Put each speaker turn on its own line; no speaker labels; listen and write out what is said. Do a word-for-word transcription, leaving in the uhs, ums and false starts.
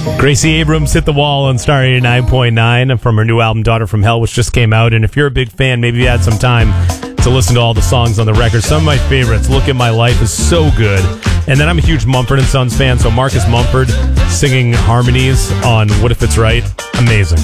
Gracie Abrams hit the wall on Star eighty-nine point nine from her new album Daughter from Hell, which just came out. And if you're a big fan, maybe you had some time to listen to all the songs on the record. Some of my favorites, Look at My Life, is so good. And then I'm a huge Mumford and Sons fan, so Marcus Mumford singing harmonies on What If It's Right, amazing.